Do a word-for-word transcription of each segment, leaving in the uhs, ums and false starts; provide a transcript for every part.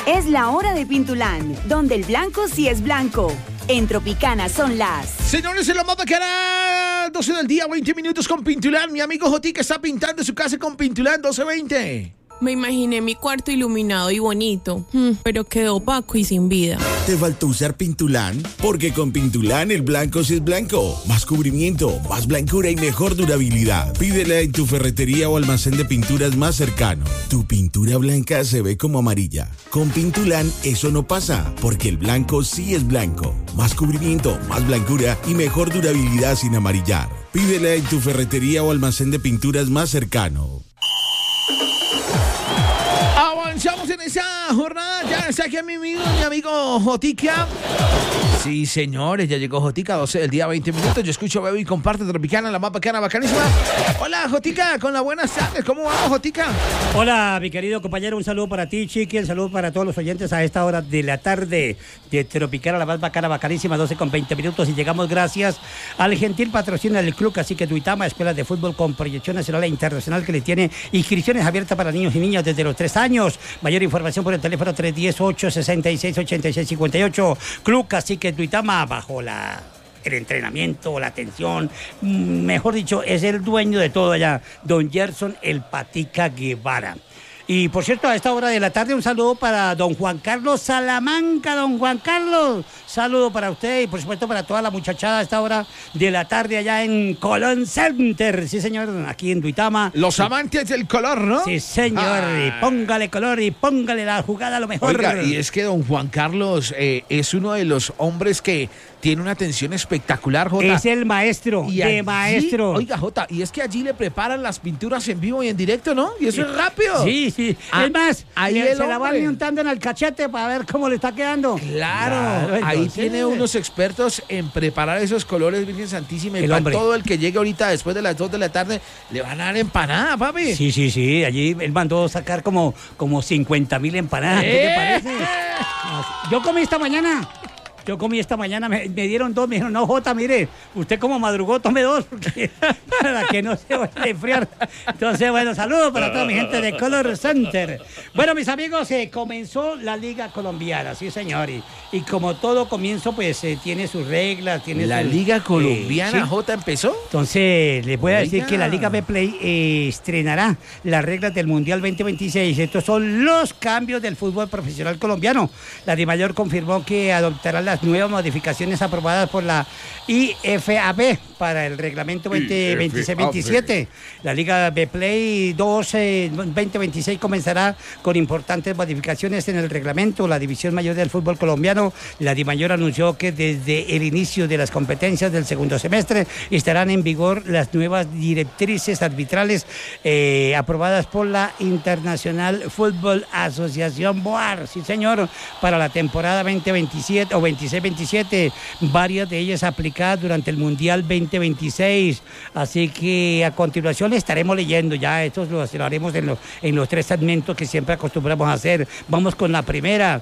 Es la hora de Pintulán, donde el blanco sí es blanco. En Tropicana son las... Señores, en la más bacana, doce del día, veinte minutos con Pintulán. Mi amigo Jotica está pintando su casa con Pintulán, doce veinte. Me imaginé mi cuarto iluminado y bonito, pero quedó opaco y sin vida. ¿Te faltó usar Pintulán? Porque con Pintulán el blanco sí es blanco. Más cubrimiento, más blancura y mejor durabilidad. Pídela en tu ferretería o almacén de pinturas más cercano. Tu pintura blanca se ve como amarilla. Con Pintulán eso no pasa, porque el blanco sí es blanco. Más cubrimiento, más blancura y mejor durabilidad sin amarillar. Pídela en tu ferretería o almacén de pinturas más cercano. Avanzamos en esa jornada, ya está aquí mi amigo, mi amigo Jotica. Sí, señores, ya llegó Jotica, doce del día, veinte minutos. Yo escucho, veo y comparte Tropicana, la más bacana, bacanísima. Hola, Jotica, con las buenas tardes. ¿Cómo vamos, Jotica? Hola, mi querido compañero, un saludo para ti, Chiqui, un saludo para todos los oyentes a esta hora de la tarde de Tropicana, la más bacana, bacanísima, doce con veinte minutos. Y llegamos gracias al gentil patrocinio del Club Cacique Duitama, escuela de fútbol con proyección nacional e internacional que le tiene inscripciones abiertas para niños y niñas desde los tres años. Mayor información por el teléfono tres uno cero, ocho seis seis, ocho seis cinco ocho. Club Cacique Duitama, bajo la... el entrenamiento, la atención, mejor dicho, es el dueño de todo allá, don Gerson El Patica Guevara. Y por cierto, a esta hora de la tarde un saludo para don Juan Carlos Salamanca. Don Juan Carlos, saludo para usted y por supuesto para toda la muchachada a esta hora de la tarde allá en Colón Center. Sí, señor, aquí en Duitama. Los amantes del color, ¿no? Sí, señor, ah. Y póngale color y póngale la jugada a lo mejor. Oiga, y es que don Juan Carlos eh, es uno de los hombres que tiene una atención espectacular, Jota. Es el maestro, y de allí, maestro. Oiga, Jota, y es que allí le preparan las pinturas en vivo y en directo, ¿no? Y eso sí, es rápido. Sí, sí. Ah, es más, ahí le, se hombre. la van untando en el cachete para ver cómo le está quedando. Claro, claro entonces, ahí tiene unos expertos en preparar esos colores, Virgen Santísima. Y para hombre. Todo el que llegue ahorita después de las dos de la tarde, le van a dar empanada, papi. Sí, sí, sí. Allí él mandó sacar como, como cincuenta mil empanadas. ¿Qué te parece? Yo comí esta mañana. Yo comí esta mañana, me, me dieron dos, me dijeron, no, Jota, mire, usted como madrugó, tome dos, porque para que no se vaya a enfriar. Entonces, bueno, saludos para toda mi gente de Color Center. Bueno, mis amigos, eh, comenzó la Liga Colombiana, sí, señor, y, y como todo comienzo, pues, eh, tiene sus reglas, tiene ¿La sus, Liga Colombiana, eh, ¿sí? Jota, empezó? Entonces, les voy a Oiga. decir que la Liga Betplay eh, estrenará las reglas del Mundial veinte veintiséis. Estos son los cambios del fútbol profesional colombiano. La DIMAYOR confirmó que adoptará las nuevas modificaciones aprobadas por la I F A B para el reglamento veinte veintiséis veintisiete. La Liga Betplay dos veinte veintiséis comenzará con importantes modificaciones en el reglamento. La División Mayor del Fútbol Colombiano, la DIMAYOR, anunció que desde el inicio de las competencias del segundo semestre estarán en vigor las nuevas directrices arbitrales eh, aprobadas por la International Football Association Board, sí señor, para la temporada veinte veintisiete o veintiséis veintisiete, varias de ellas aplicadas durante el Mundial veinte veintiséis. Así que a continuación estaremos leyendo ya, estos lo, lo haremos en, lo, en los tres segmentos que siempre acostumbramos a hacer. Vamos con la primera.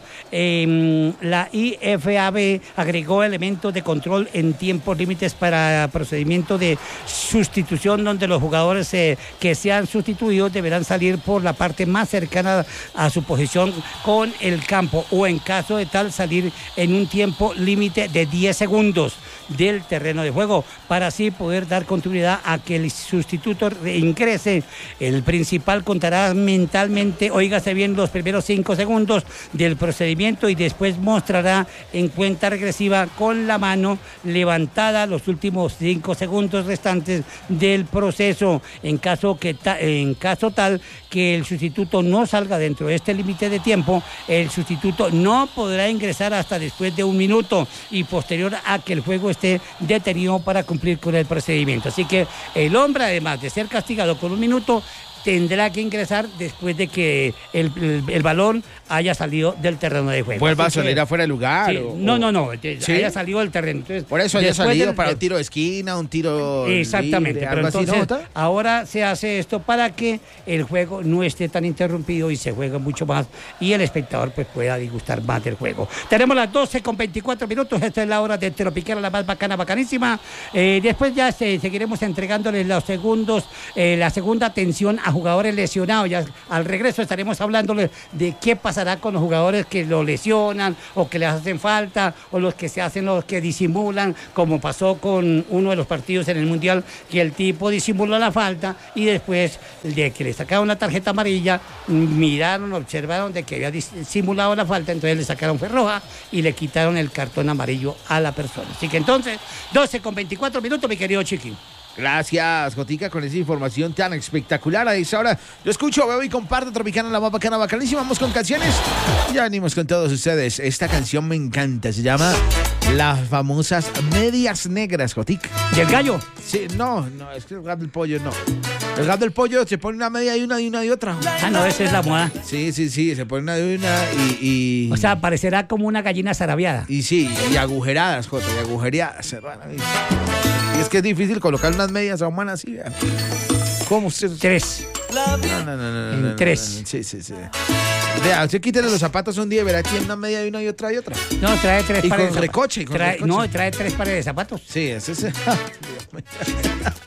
Eh, la I F A B agregó elementos de control en tiempos límites para procedimiento de sustitución, donde los jugadores eh, que sean sustituidos deberán salir por la parte más cercana a su posición con el campo, o en caso de tal salir en un tiempo límite de diez segundos del terreno de juego, para así poder dar continuidad a que el sustituto ingrese. El principal contará mentalmente, óigase bien, los primeros cinco segundos del procedimiento y después mostrará en cuenta regresiva con la mano levantada los últimos cinco segundos restantes del proceso. En caso, que ta, en caso tal que el sustituto no salga dentro de este límite de tiempo, el sustituto no podrá ingresar hasta después de un minuto y posterior a que el juego esté detenido para cumplir con el procedimiento. Así que el hombre, además de ser castigado con un minuto, tendrá que ingresar después de que el, el, el balón haya salido del terreno de juego. ¿Vuelva a Así salir que, afuera del lugar? Sí, o, no, no, no, ¿sí? haya salido del terreno. Entonces, por eso haya salido del, para un tiro de esquina, un tiro exactamente, libre, pero algo entonces así, ¿no? ahora se hace esto para que el juego no esté tan interrumpido y se juegue mucho más y el espectador pues pueda disgustar más del juego. Tenemos las doce con veinticuatro minutos, esta es la hora de Tropicana, la más bacana, bacanísima. Eh, después ya se, seguiremos entregándoles los segundos, eh, la segunda atención a jugadores lesionados. Ya al regreso estaremos hablando de qué pasará con los jugadores que lo lesionan o que les hacen falta o los que se hacen los que disimulan, como pasó con uno de los partidos en el Mundial, que el tipo disimuló la falta y después de que le sacaron la tarjeta amarilla, miraron, observaron de que había disimulado la falta, entonces le sacaron fue roja y le quitaron el cartón amarillo a la persona. Así que entonces, doce con veinticuatro minutos, mi querido Chiqui. Gracias, Jotica, con esa información tan espectacular. A esa hora yo escucho, veo y comparto Tropicana, la más bacana, bacanísima. Vamos con canciones. Ya venimos con todos ustedes. Esta canción me encanta. Se llama Las famosas medias negras, Jotica. ¿Y el gallo? Sí, no, no, es que el gato del pollo no. El gato del pollo se pone una media y una y una y otra. Ah, no, esa es la moda. Sí, sí, sí, se pone una de una y... y... O sea, parecerá como una gallina zarabiada. Y sí, y agujeradas, Jota, y agujereadas, hermano. Y es que es difícil colocar unas medias a humanas así, vean. ¿Cómo usted? Tres. No, no, no, no, En no, no, tres. no, no, sí, sí, sí. Vea, usted quítele los zapatos un día y verá que tiene una media y una y otra y otra. No, trae tres Y pares con de recoche, y con trae, recoche. No, trae tres pares de zapatos. Sí, ese es... Dios mío.